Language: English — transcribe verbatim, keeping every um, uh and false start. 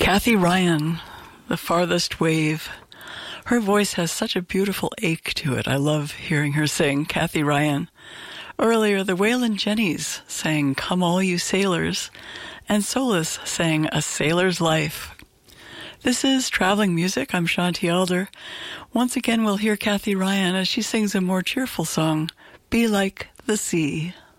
Kathy Ryan, The Farthest Wave. Her voice has such a beautiful ache to it. I love hearing her sing. Kathy Ryan. Earlier, the Waylon Jennys sang Come All You Sailors, and Solus sang A Sailor's Life. This is Traveling Music. I'm Shanti Elder. Once again, we'll hear Kathy Ryan as she sings a more cheerful song, Be Like the Sea.